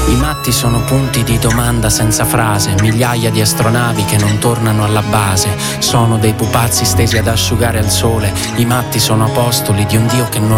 I matti sono punti di domanda senza frase, migliaia di astronavi che non tornano alla base. Sono dei pupazzi stesi ad asciugare al sole. I matti sono apostoli di un Dio che non